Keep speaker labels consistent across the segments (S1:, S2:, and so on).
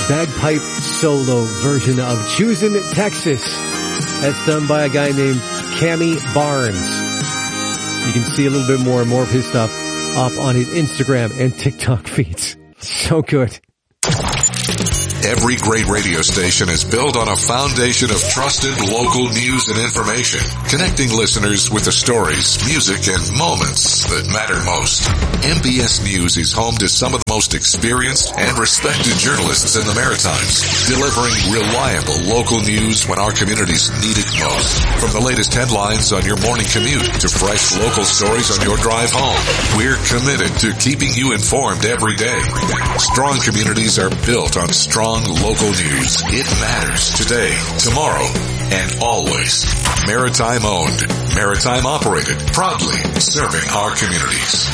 S1: bagpipe solo version of Choosin' Texas. That's done by a guy named Cammy Barnes. You can see a little bit more and more of his stuff up on his Instagram and TikTok feeds. So good.
S2: Every great radio station is built on a foundation of trusted local news and information, connecting listeners with the stories, music, and moments that matter most. MBS News is home to some of the most experienced and respected journalists in the Maritimes, delivering reliable local news when our communities need it most. From the latest headlines on your morning commute to fresh local stories on your drive home, we're committed to keeping you informed every day. Strong communities are built on strong local news. It matters today, tomorrow, and always. Maritime owned, Maritime operated, proudly serving our communities.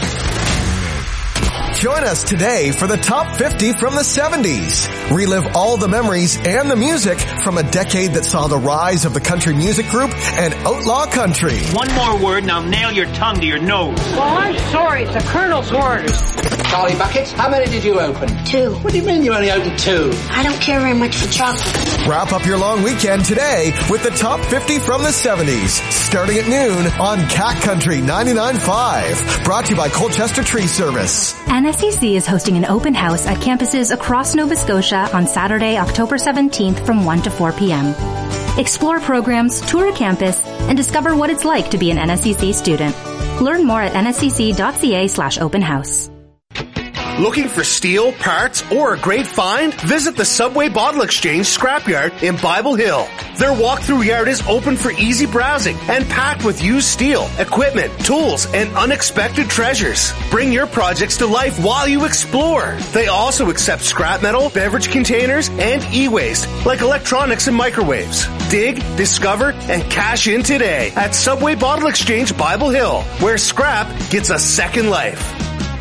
S3: Join us today for the Top 50 from the 70s. Relive all the memories and the music from a decade that saw the rise of the country music group and outlaw country.
S4: One more word and I'll nail your tongue to your nose.
S5: Well, I'm sorry. It's the Colonel's orders.
S6: Charlie Buckets, how many did you open?
S5: 2.
S6: What do you mean you only opened 2?
S5: I don't care very much for chocolate.
S3: Wrap up your long weekend today with the Top 50 from the 70s, starting at noon on Cat Country 99.5. Brought to you by Colchester Tree Service.
S7: NSCC is hosting an open house at campuses across Nova Scotia on Saturday, October 17th from 1 to 4 p.m. Explore programs, tour a campus, and discover what it's like to be an NSCC student. Learn more at nscc.ca/open house.
S8: Looking for steel, parts, or a great find? Visit the Subway Bottle Exchange Scrapyard in Bible Hill. Their walk-through yard is open for easy browsing and packed with used steel, equipment, tools, and unexpected treasures. Bring your projects to life while you explore. They also accept scrap metal, beverage containers, and e-waste, like electronics and microwaves. Dig, discover, and cash in today at Subway Bottle Exchange Bible Hill, where scrap gets a second life.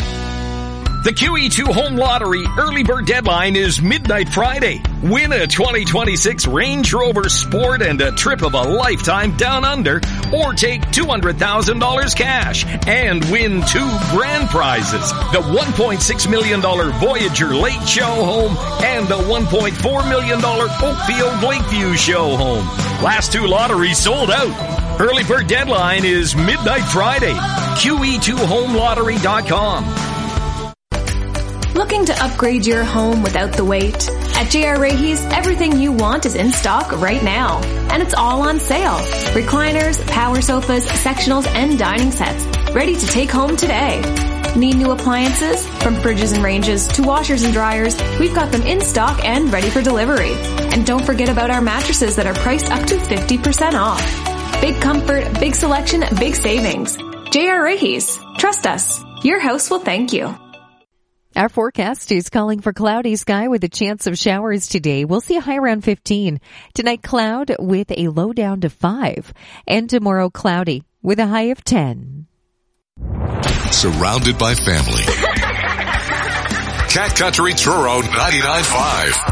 S9: The QE2 Home Lottery early bird deadline is midnight Friday. Win a 2026 Range Rover Sport and a trip of a lifetime down under, or take $200,000 cash and win 2 grand prizes. The $1.6 million Voyager Lake Show Home and the $1.4 million Oakfield Lakeview Show Home. Last 2 lotteries sold out. Early bird deadline is midnight Friday. QE2HomeLottery.com.
S10: Looking to upgrade your home without the wait? At J.R. Rahe's, everything you want is in stock right now. And it's all on sale. Recliners, power sofas, sectionals, and dining sets. Ready to take home today. Need new appliances? From fridges and ranges to washers and dryers, we've got them in stock and ready for delivery. And don't forget about our mattresses that are priced up to 50% off. Big comfort, big selection, big savings. J.R. Rahe's. Trust us. Your house will thank you.
S11: Our forecast is calling for cloudy sky with a chance of showers today. We'll see a high around 15. Tonight, cloud with a low down to 5. And tomorrow, cloudy with a high of 10.
S2: Surrounded by family. Cat Country Truro 99.5.